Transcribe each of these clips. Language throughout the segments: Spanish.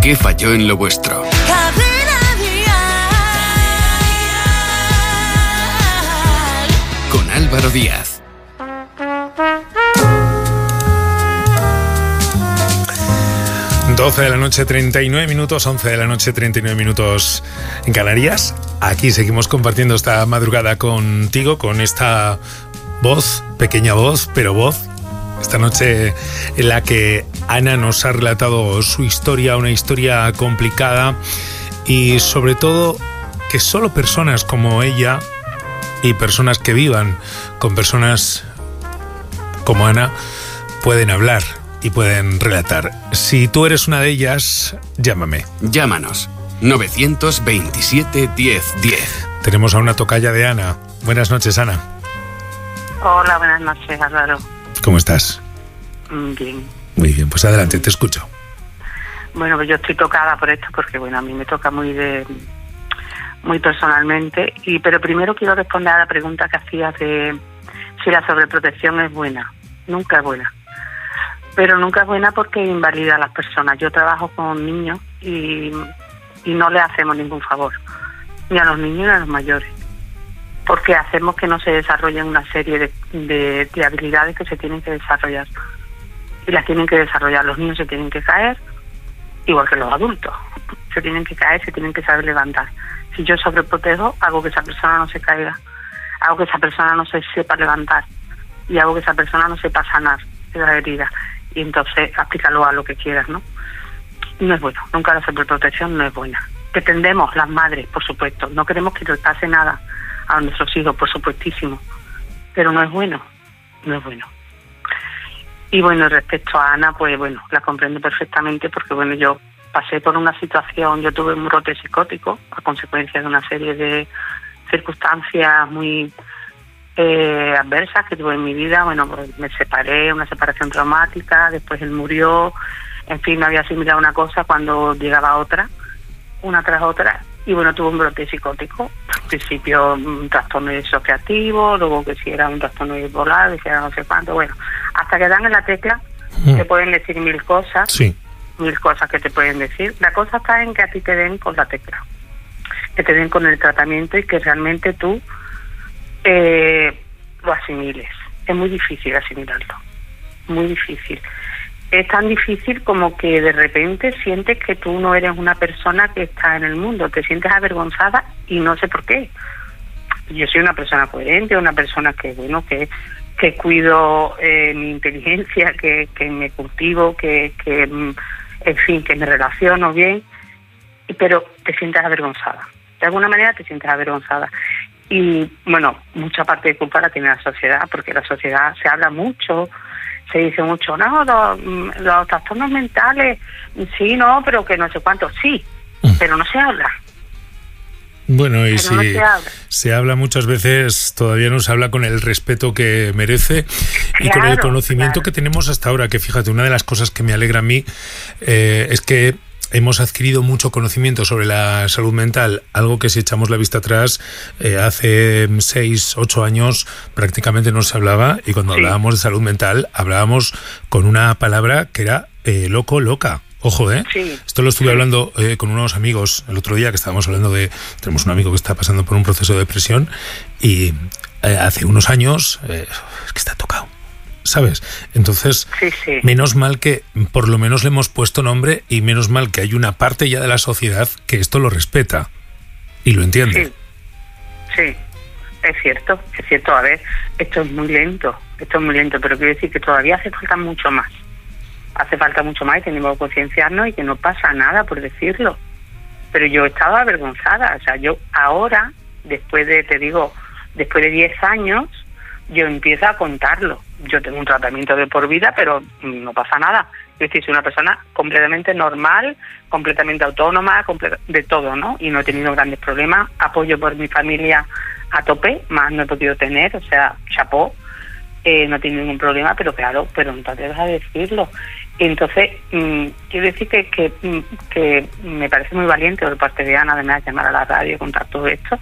¿Qué falló en lo vuestro? Con Álvaro Díaz. Doce de la noche, 39 minutos, 11 de la noche, 39 minutos en Canarias. Aquí seguimos compartiendo esta madrugada contigo, con esta voz, pequeña voz, pero voz. Esta noche en la que Ana nos ha relatado su historia, una historia complicada, y sobre todo que solo personas como ella y personas que vivan con personas como Ana pueden hablar y pueden relatar. Si tú eres una de ellas, llámame. Llámanos. 927 10 10. Tenemos a una tocaya de Ana. Buenas noches, Ana. Hola, buenas noches, Álvaro. ¿Cómo estás? Bien. Muy bien, pues adelante, te escucho. Bueno, pues yo estoy tocada por esto porque, bueno, a mí me toca muy personalmente. Pero primero quiero responder a la pregunta que hacías de si la sobreprotección es buena. Nunca es buena. Pero nunca es buena porque invalida a las personas. Yo trabajo con niños y no les hacemos ningún favor, ni a los niños ni a los mayores, porque hacemos que no se desarrollen una serie de habilidades que se tienen que desarrollar, y las tienen que desarrollar. Los niños se tienen que caer, igual que los adultos, se tienen que caer, se tienen que saber levantar. Si yo sobreprotejo, hago que esa persona no se caiga, hago que esa persona no se sepa levantar, y hago que esa persona no sepa sanar de la herida, y entonces aplícalo a lo que quieras, ¿no? No es bueno, nunca la sobreprotección no es buena. Que tendemos las madres, por supuesto, no queremos que les pase nada a nuestros hijos, por supuestísimo, pero no es bueno, no es bueno. Y bueno, respecto a Ana, pues bueno, la comprendo perfectamente porque bueno, yo pasé por una situación, yo tuve un brote psicótico a consecuencia de una serie de circunstancias muy adversas que tuve en mi vida. Bueno, pues me separé, una separación traumática, después él murió, en fin, no había asimilado una cosa cuando llegaba otra, una tras otra. Y bueno, tuve un brote psicótico. Al principio un trastorno disociativo, luego que si era un trastorno bipolar, que si era no sé cuánto. Bueno, hasta que dan en la tecla, te pueden decir mil cosas, sí. Mil cosas que te pueden decir. La cosa está en que a ti te den con la tecla, que te den con el tratamiento y que realmente tú lo asimiles. Es muy difícil asimilarlo, muy difícil. Es tan difícil como que de repente sientes que tú no eres una persona que está en el mundo, te sientes avergonzada y no sé por qué. Yo soy una persona coherente, una persona que, bueno, que cuido mi inteligencia, que me cultivo, que en fin, que me relaciono bien, pero te sientes avergonzada. De alguna manera te sientes avergonzada. Y, bueno, mucha parte de culpa la tiene la sociedad, porque la sociedad se habla mucho, se dice mucho, no, los trastornos mentales, sí, no, pero que no sé cuánto, sí, pero no se habla. Bueno, y pero si no se habla muchas veces, todavía no se habla con el respeto que merece y con el conocimiento que tenemos hasta ahora, que fíjate, una de las cosas que me alegra a mí es que hemos adquirido mucho conocimiento sobre la salud mental, algo que si echamos la vista atrás, hace 6, 8 años prácticamente no se hablaba, y cuando hablábamos de salud mental hablábamos con una palabra que era loco, loca. Ojo, Sí. Esto lo estuve hablando con unos amigos el otro día, que estábamos hablando tenemos un amigo que está pasando por un proceso de depresión y hace unos años es que está tocado, ¿sabes? Entonces, sí. Menos mal que por lo menos le hemos puesto nombre, y menos mal que hay una parte ya de la sociedad que esto lo respeta y lo entiende. Sí, es cierto. A ver, esto es muy lento, pero quiero decir que todavía hace falta mucho más. Y tenemos que concienciarnos y que no pasa nada por decirlo. Pero yo estaba avergonzada, o sea, yo ahora, después de 10 años, yo empiezo a contarlo. Yo tengo un tratamiento de por vida, pero no pasa nada. Es decir, soy una persona completamente normal, completamente autónoma, de todo, ¿no? Y no he tenido grandes problemas. Apoyo por mi familia a tope, más no he podido tener, o sea, chapó. No he tenido ningún problema, pero claro, pero no te atrevas a decirlo. Entonces, quiero decir que me parece muy valiente por parte de Ana, además, llamar a la radio y contar todo esto.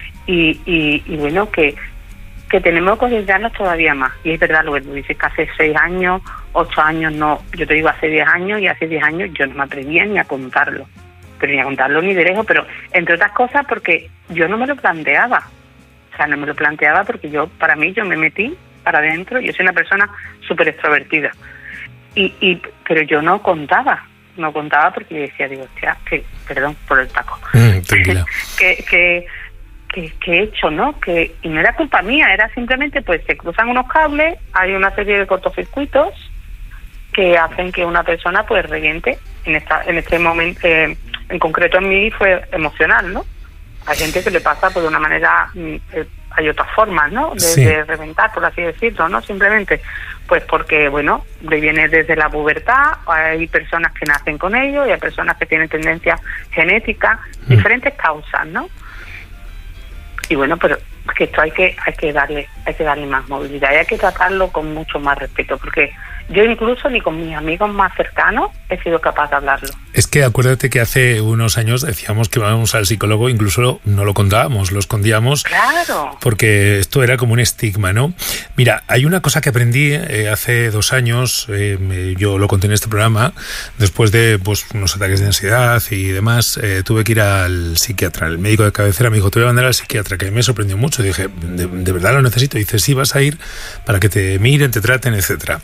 Y bueno, que tenemos que concienciarnos todavía más. Y es verdad lo que tú dices, que hace 6 años 8 años no, yo te digo hace 10 años, y hace 10 años yo no me atrevía ni a contarlo, pero ni a contarlo ni de lejos, pero entre otras cosas porque yo no me lo planteaba, o sea, no me lo planteaba porque para mí yo me metí para adentro, yo soy una persona súper extrovertida, pero yo no contaba porque decía, digo, hostia, perdón por el taco, que he hecho, ¿no? Y no era culpa mía, era simplemente, pues se cruzan unos cables, hay una serie de cortocircuitos que hacen que una persona pues reviente. En este momento, en concreto en mí fue emocional, ¿no? Hay gente que le pasa pues de una manera, hay otras formas, ¿no? De reventar, por así decirlo, ¿no? Simplemente, pues porque, bueno, viene desde la pubertad, hay personas que nacen con ello y hay personas que tienen tendencias genéticas, diferentes causas, ¿no? Y bueno, pero que esto hay que darle más movilidad y hay que tratarlo con mucho más respeto, porque yo incluso ni con mis amigos más cercanos he sido capaz de hablarlo. Es que acuérdate que hace unos años decíamos que íbamos al psicólogo, incluso no lo contábamos, lo escondíamos. Claro. Porque esto era como un estigma, ¿no? Mira, hay una cosa que aprendí hace 2 años, yo lo conté en este programa, después de pues unos ataques de ansiedad y demás, tuve que ir al psiquiatra. El médico de cabecera me dijo, te voy a mandar al psiquiatra, que me sorprendió mucho. Dije, ¿de verdad lo necesito? Y dice, sí, vas a ir para que te miren, te traten, etcétera.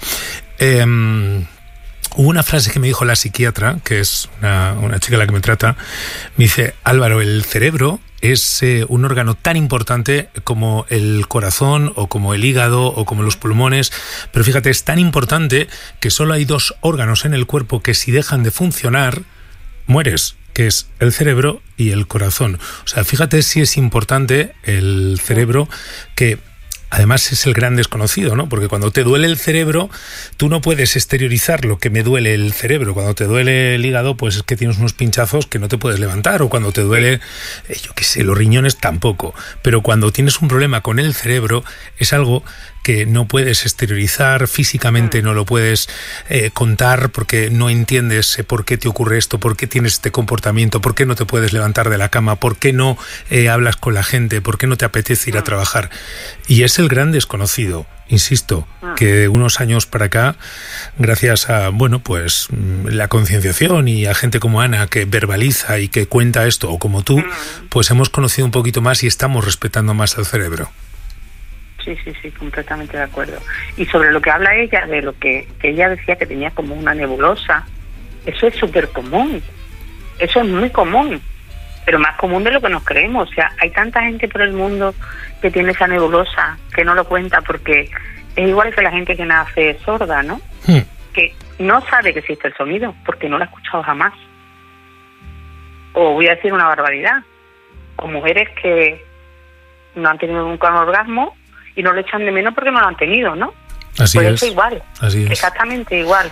Hubo una frase que me dijo la psiquiatra, que es una chica la que me trata, me dice, Álvaro, el cerebro es un órgano tan importante como el corazón o como el hígado o como los pulmones, pero fíjate, es tan importante que solo hay 2 órganos en el cuerpo que si dejan de funcionar, mueres, que es el cerebro y el corazón. O sea, fíjate si es importante el cerebro, que además es el gran desconocido, ¿no? Porque cuando te duele el cerebro, tú no puedes exteriorizar lo que me duele el cerebro. Cuando te duele el hígado, pues es que tienes unos pinchazos que no te puedes levantar. O cuando te duele, yo qué sé, los riñones tampoco. Pero cuando tienes un problema con el cerebro, es algo que no puedes exteriorizar físicamente, no lo puedes contar porque no entiendes por qué te ocurre esto, por qué tienes este comportamiento, por qué no te puedes levantar de la cama, por qué no hablas con la gente, por qué no te apetece ir a trabajar. Y es el gran desconocido, insisto, que de unos años para acá, gracias a, bueno, pues la concienciación y a gente como Ana que verbaliza y que cuenta esto, o como tú, pues hemos conocido un poquito más y estamos respetando más al cerebro. Sí, completamente de acuerdo. Y sobre lo que habla ella, de lo que ella decía que tenía como una nebulosa, eso es súper común, eso es muy común, pero más común de lo que nos creemos. O sea, hay tanta gente por el mundo que tiene esa nebulosa, que no lo cuenta porque es igual que la gente que nace sorda, ¿no? Que no sabe que existe el sonido porque no lo ha escuchado jamás. O voy a decir una barbaridad, o mujeres que no han tenido nunca un orgasmo y no le echan de menos porque no lo han tenido, ¿no? Así pues es. Eso igual. Así es. Exactamente igual.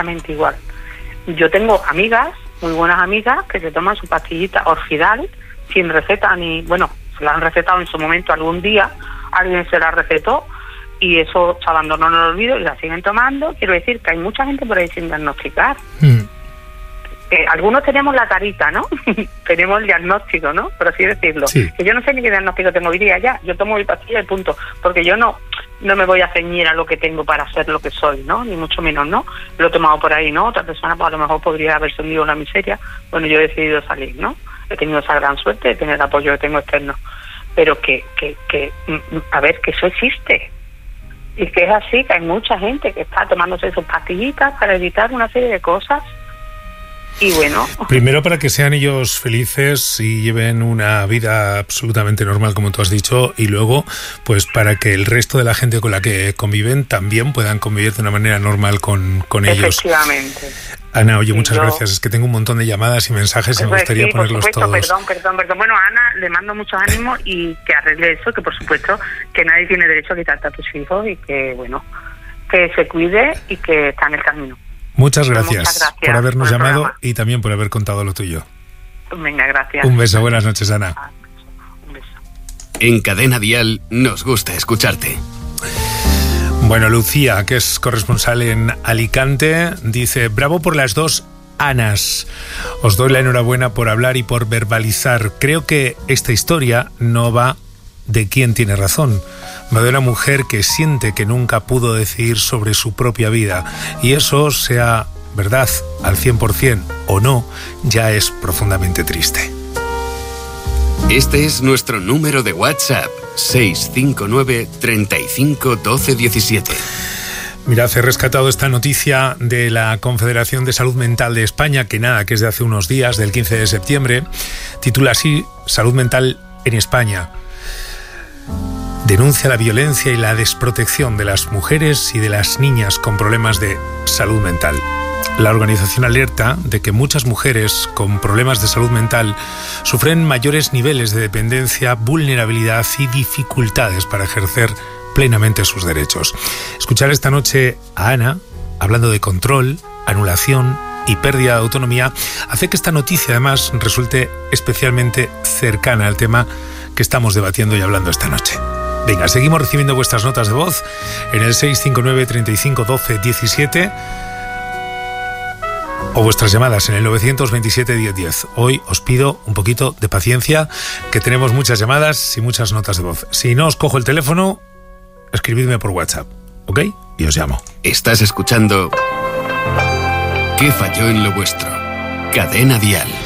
Yo tengo amigas, muy buenas amigas, que se toman su pastillita Orfidal sin receta ni... Bueno, se la han recetado en su momento algún día, alguien se la recetó y eso se abandonó en el olvido y la siguen tomando. Quiero decir que hay mucha gente por ahí sin diagnosticar. Algunos tenemos la carita, ¿no? Tenemos el diagnóstico, ¿no? Por así decirlo. Sí. Que yo no sé ni qué diagnóstico tengo hoy día ya. Yo tomo mi pastilla y punto. Porque yo no me voy a ceñir a lo que tengo para ser lo que soy, ¿no? Ni mucho menos, ¿no? Lo he tomado por ahí, ¿no? Otra persona pues, a lo mejor podría haberse hundido en la miseria. Bueno, yo he decidido salir, ¿no? He tenido esa gran suerte de tener el apoyo que tengo externo. Pero a ver, que eso existe. Y que es así, que hay mucha gente que está tomándose sus pastillitas para evitar una serie de cosas. Y bueno, primero para que sean ellos felices y lleven una vida absolutamente normal, como tú has dicho, y luego pues para que el resto de la gente con la que conviven también puedan convivir de una manera normal con ellos. Efectivamente. Ana, oye, muchas gracias. Es que tengo un montón de llamadas y mensajes y me gustaría ponerlos todos. Perdón. Bueno, Ana, le mando muchos ánimos y que arregle eso, que por supuesto que nadie tiene derecho a quitarte a tus hijos y que, bueno, que se cuide y que está en el camino. Muchas gracias por habernos llamado programa. Y también por haber contado lo tuyo. Venga, gracias. Un beso, buenas noches, Ana. Un beso. En Cadena Dial nos gusta escucharte. Bueno, Lucía, que es corresponsal en Alicante, dice: bravo por las 2 Anas. Os doy la enhorabuena por hablar y por verbalizar. Creo que esta historia no va de quién tiene razón, va de una mujer que siente que nunca pudo decidir sobre su propia vida, y eso, sea verdad al 100% o no, ya es profundamente triste. Este es nuestro número de WhatsApp, 659 35 12 17. Mirad, he rescatado esta noticia de la Confederación de Salud Mental de España, que es de hace unos días, del 15 de septiembre. Titula así: Salud mental en España. Denuncia la violencia y la desprotección de las mujeres y de las niñas con problemas de salud mental. La organización alerta de que muchas mujeres con problemas de salud mental sufren mayores niveles de dependencia, vulnerabilidad y dificultades para ejercer plenamente sus derechos. Escuchar esta noche a Ana hablando de control, anulación y pérdida de autonomía hace que esta noticia además resulte especialmente cercana al tema que estamos debatiendo y hablando esta noche. Venga, seguimos recibiendo vuestras notas de voz en el 659 35 12 17 o vuestras llamadas en el 927 10 10. Hoy os pido un poquito de paciencia, que tenemos muchas llamadas y muchas notas de voz. Si no os cojo el teléfono, escribidme por WhatsApp, ¿ok? Y os llamo. Estás escuchando ¿Qué falló en lo vuestro? Cadena Dial.